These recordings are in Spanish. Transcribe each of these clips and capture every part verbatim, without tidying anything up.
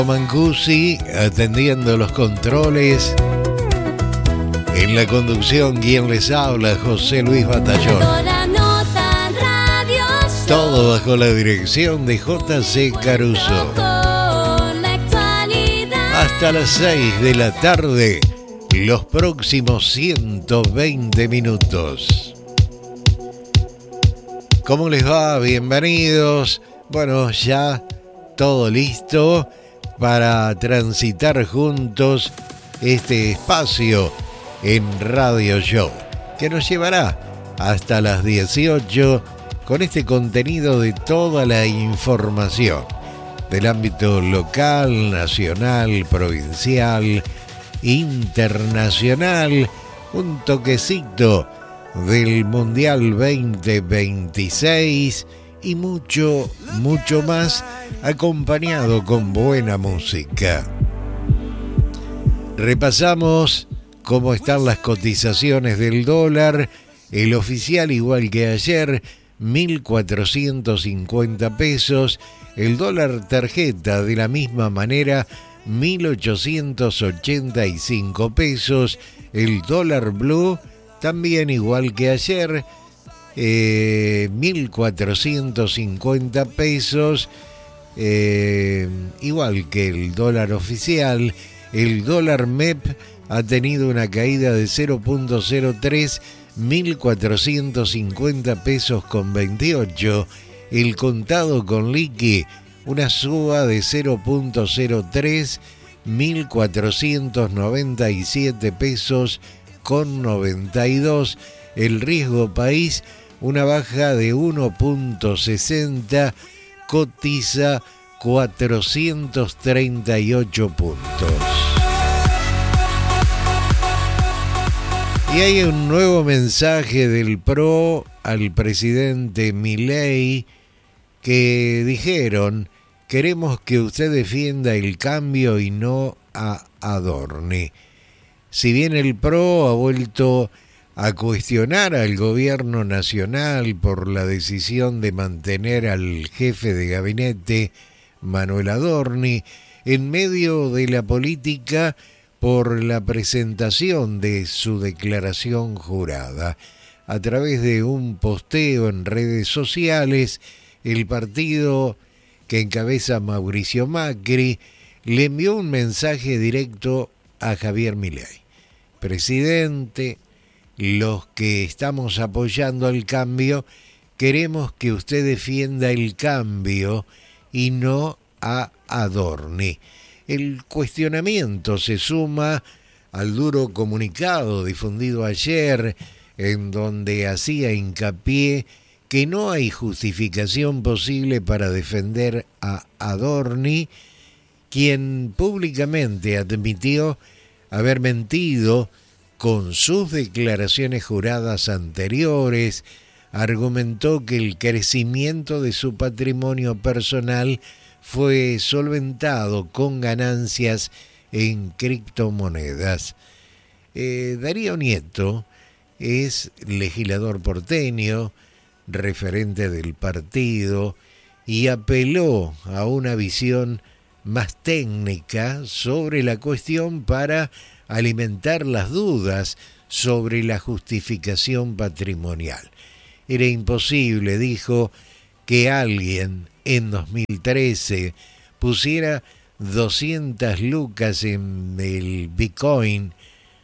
Mancusi atendiendo los controles. En la conducción, quien les habla, José Luis Batallón. Todo bajo la dirección de J C Caruso. Hasta las seis de la tarde, los próximos ciento veinte minutos. ¿Cómo les va? Bienvenidos. Bueno, ya todo listo para transitar juntos este espacio en Radio Show, que nos llevará hasta las dieciocho con este contenido de toda la información del ámbito local, nacional, provincial, internacional, un toquecito del Mundial veinte veintiséis y mucho, mucho más, acompañado con buena música. Repasamos cómo están las cotizaciones del dólar. El oficial, igual que ayer, mil cuatrocientos cincuenta pesos. El dólar tarjeta, de la misma manera, mil ochocientos ochenta y cinco pesos. El dólar blue, también igual que ayer, eh, mil cuatrocientos cincuenta pesos. Eh, igual que el dólar oficial. El dólar M E P ha tenido una caída de cero punto cero tres, mil cuatrocientos cincuenta pesos con veintiocho. El contado con liqui, una suba de cero punto cero tres, mil cuatrocientos noventa y siete pesos con noventa y dos. El riesgo país, una baja de uno punto sesenta, cotiza cuatrocientos treinta y ocho puntos. Y hay un nuevo mensaje del P R O al presidente Milei, que dijeron: queremos que usted defienda el cambio y no a Adorni. Si bien el P R O ha vuelto a cuestionar al gobierno nacional por la decisión de mantener al jefe de gabinete, Manuel Adorni, en medio de la política por la presentación de su declaración jurada. A través de un posteo en redes sociales, el partido que encabeza Mauricio Macri le envió un mensaje directo a Javier Milei: presidente, los que estamos apoyando al cambio, queremos que usted defienda el cambio y no a Adorni. El cuestionamiento se suma al duro comunicado difundido ayer, en donde hacía hincapié que no hay justificación posible para defender a Adorni, quien públicamente admitió haber mentido con sus declaraciones juradas anteriores. Argumentó que el crecimiento de su patrimonio personal fue solventado con ganancias en criptomonedas. Eh, Darío Nieto es legislador porteño, referente del partido, y apeló a una visión más técnica sobre la cuestión para alimentar las dudas sobre la justificación patrimonial. Era imposible, dijo, que alguien en dos mil trece pusiera doscientas lucas en el Bitcoin.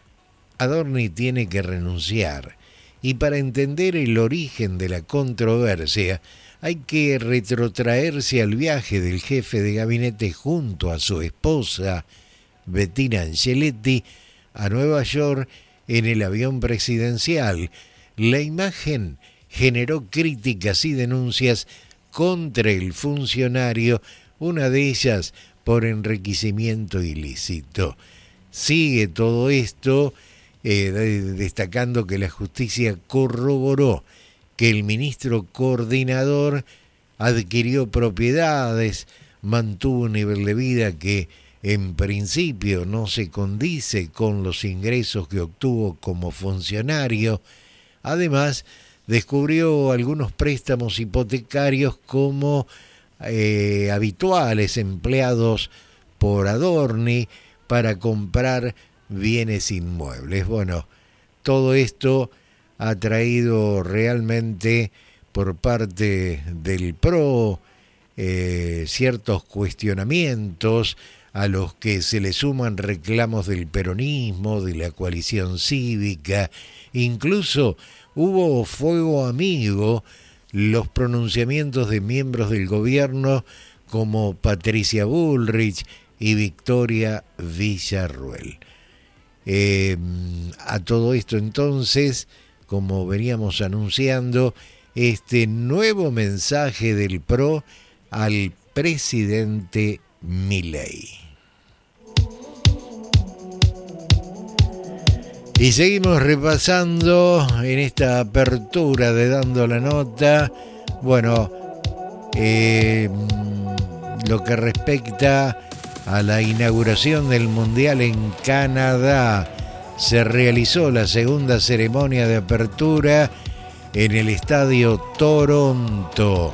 Adorni tiene que renunciar. Y para entender el origen de la controversia, hay que retrotraerse al viaje del jefe de gabinete junto a su esposa, Bettina Angeletti, a Nueva York en el avión presidencial. La imagen generó críticas y denuncias contra el funcionario, una de ellas por enriquecimiento ilícito. Sigue todo esto eh, destacando que la justicia corroboró que el ministro coordinador adquirió propiedades, mantuvo un nivel de vida que en principio no se condice con los ingresos que obtuvo como funcionario. Además, descubrió algunos préstamos hipotecarios como eh, habituales empleados por Adorni para comprar bienes inmuebles. Bueno, todo esto ha traído realmente por parte del P R O eh, ciertos cuestionamientos a los que se le suman reclamos del peronismo, de la coalición cívica. Incluso hubo fuego amigo los pronunciamientos de miembros del gobierno como Patricia Bullrich y Victoria Villarruel. Eh, a todo esto entonces, como veníamos anunciando, este nuevo mensaje del P R O al presidente Milei. Y seguimos repasando en esta apertura de Dando la Nota, bueno, eh, lo que respecta a la inauguración del Mundial en Canadá. Se realizó la segunda ceremonia de apertura en el Estadio Toronto.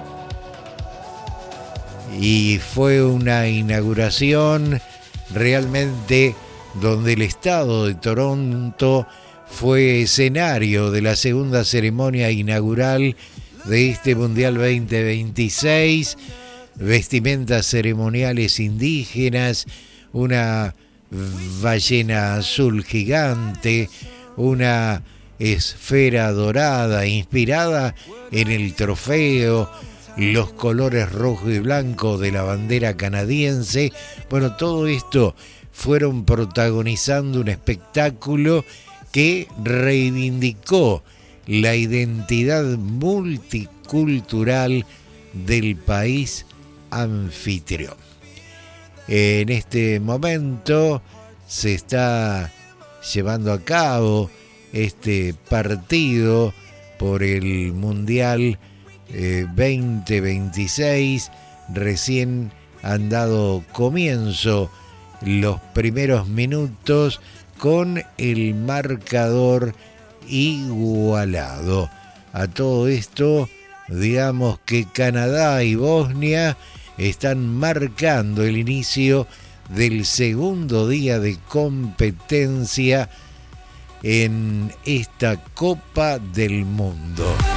Y fue una inauguración realmente donde el estado de Toronto fue escenario de la segunda ceremonia inaugural de este Mundial veinte veintiséis, vestimentas ceremoniales indígenas, una ballena azul gigante, una esfera dorada inspirada en el trofeo, los colores rojo y blanco de la bandera canadiense. Bueno, todo esto fueron protagonizando un espectáculo que reivindicó la identidad multicultural del país anfitrión. En este momento se está llevando a cabo este partido por el Mundial eh, veinte veintiséis. Recién han dado comienzo los primeros minutos con el marcador igualado. A todo esto, digamos que Canadá y Bosnia están marcando el inicio del segundo día de competencia en esta Copa del Mundo.